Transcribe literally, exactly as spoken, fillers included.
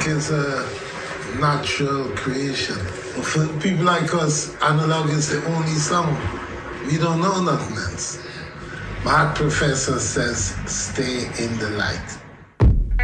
is a natural creation. For people like us, analog is the only sound. We don't know nothing else. My professor says, stay in the light.